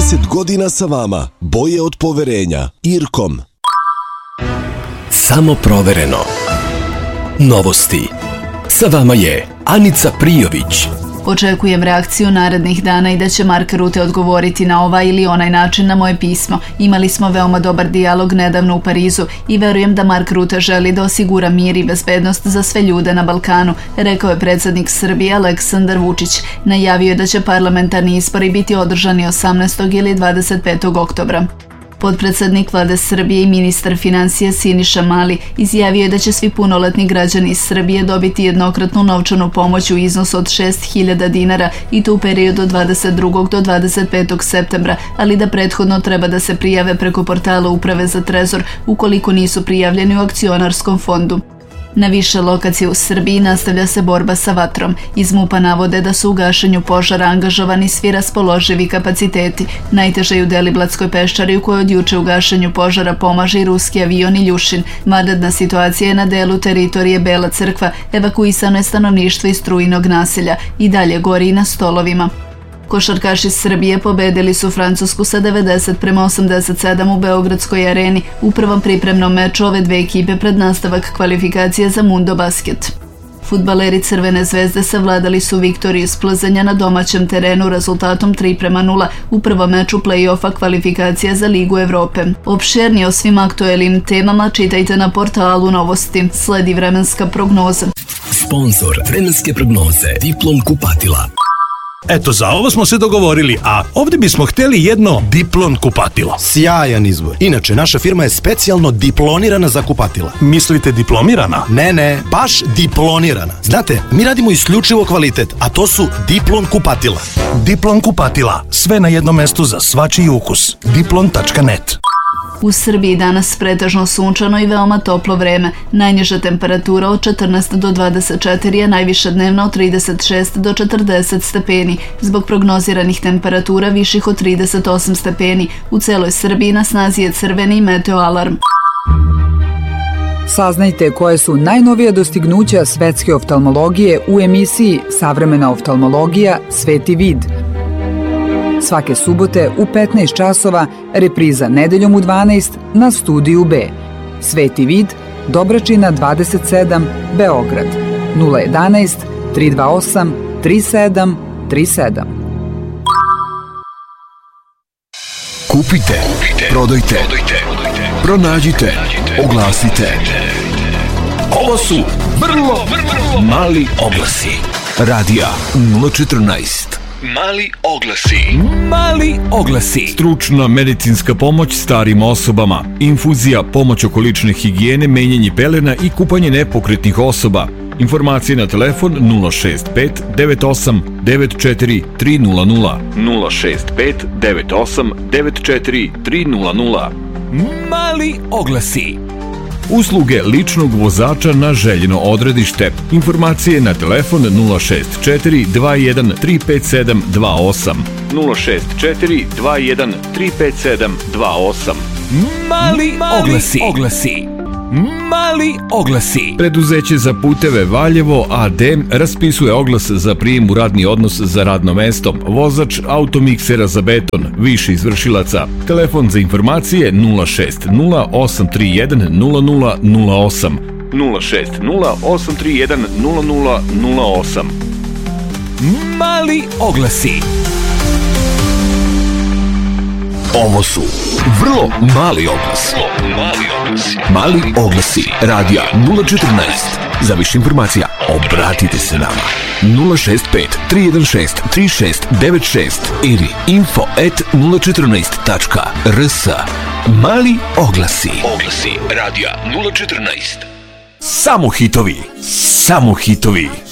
30 godina sa vama. Boje od poverenja. Irkom. Samo provereno. Novosti. Sa vama je Anica Prijović. Očekujem reakciju narednih dana i da će Mark Rutte odgovoriti na ovaj ili onaj način na moje pismo. Imali smo veoma dobar dijalog nedavno u Parizu i verujem da Mark Rutte želi da osigura mir i bezbednost za sve ljude na Balkanu, rekao je predsjednik Srbije Aleksandar Vučić. Najavio je da će parlamentarni izbori biti održani 18. ili 25. oktobra. Potpredsjednik Vlade Srbije i ministar financija Siniša Mali izjavio je da će svi punoletni građani iz Srbije dobiti jednokratnu novčanu pomoć u iznosu od 6.000 dinara i to u periodu od 22. do 25. septembra, ali da prethodno treba da se prijave preko portala Uprave za trezor ukoliko nisu prijavljeni u akcionarskom fondu. Na više lokacije u Srbiji nastavlja se borba sa vatrom. Iz MUP-a navode da su u gašenju požara angažovani svi raspoloživi kapaciteti. Najteže je u Deliblatskoj peščari u kojoj od juče u gašenju požara pomaže i ruski avion Iljušin. Vanredna situacija je na delu teritorije Bela Crkva, evakuisano je stanovništvo iz Strujinog naselja i dalje gori i na Stolovima. Košarkaši Srbije pobedili su Francusku sa 90-87 u Beogradskoj areni u prvom pripremnom meču ove dve ekipe pred nastavak kvalifikacije za Mundo Basket. Fudbaleri Crvene zvezde savladali su Viktoriju iz Plzeňa na domaćem terenu rezultatom 3:0 u prvom meču play-offa kvalifikacija za Ligu Evrope. Opširnije o svim aktuelnim temama čitajte na portalu Novosti. Sledi vremenska prognoza. Sponzor vremenske prognoze Diplom kupatila. Eto, za ovo smo se dogovorili, a ovdje bismo htjeli jedno Diplon kupatilo. Sjajan izbor. Inače, naša firma je specijalno diplonirana za kupatila. Mislite diplomirana? Ne, baš diplonirana. Znate, mi radimo isključivo kvalitet, a to su Diplon kupatila. Diplon kupatila, sve na jednom mestu za svačiji ukus. Diplon.net. U Srbiji danas pretežno sunčano i veoma toplo vreme. Najniža temperatura od 14 do 24, a najviša dnevna od 36 do 40 stepeni. Zbog prognoziranih temperatura viših od 38 stepeni. U celoj Srbiji na snazi je crveni meteoalarm. Saznajte koje su najnovija dostignuća svetske oftalmologije u emisiji Savremena oftalmologija Sveti vid. Svake subote u 15 časova, repriza nedeljom u 12 na Studiju B. Sveti vid, Dobračina 27, Beograd, 011 328 3737. Kupite, prodajte, pronađite, oglasite. Ovo su vrlo mali oglasi. Radija 014. Mali oglasi. Mali oglasi. Stručna medicinska pomoć starim osobama, infuzija, pomoć oko lične higijene, menjanje pelena i kupanje nepokretnih osoba. Informacije na telefon 065 98 94 300. 065 98 94 300. Mali oglasi. Usluge ličnog vozača na željeno odredište. Informacije na telefon 064 21 357 28. 064 21 357 28. Mali oglasi. Mali oglasi. Preduzeće za puteve Valjevo AD raspisuje oglas za prijem u radni odnos za radno mesto. Vozač automiksera za beton, više izvršilaca. Telefon za informacije 060 831 0008. 060 831 0008. Mali oglasi. Ovo su vrlo mali oglasi. Mali oglasi. Radija 014. Za više informacija obratite se nama. 065 316 3696 ili info@014.rs. Mali oglasi. Radija 014. Samo hitovi.